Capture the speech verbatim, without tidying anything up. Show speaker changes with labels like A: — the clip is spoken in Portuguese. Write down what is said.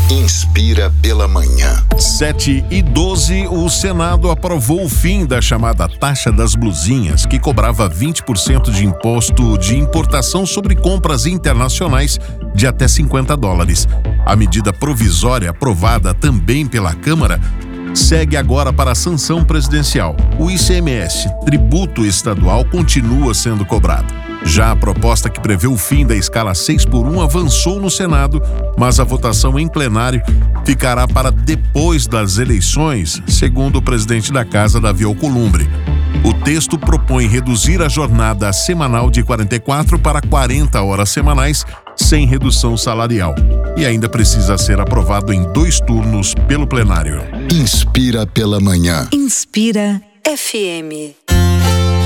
A: Inspira pela manhã.
B: sete e doze, o Senado aprovou o fim da chamada taxa das blusinhas, que cobrava vinte por cento de imposto de importação sobre compras internacionais de até cinquenta dólares. A medida provisória, aprovada também pela Câmara, segue agora para a sanção presidencial. O I C M S, tributo estadual, continua sendo cobrado. Já a proposta que prevê o fim da escala seis por um avançou no Senado, mas a votação em plenário ficará para depois das eleições, segundo o presidente da Casa, Davi Alcolumbre. O texto propõe reduzir a jornada semanal de quarenta e quatro para quarenta horas semanais, sem redução salarial. E ainda precisa ser aprovado em dois turnos pelo plenário.
A: Inspira pela manhã.
C: Inspira F M.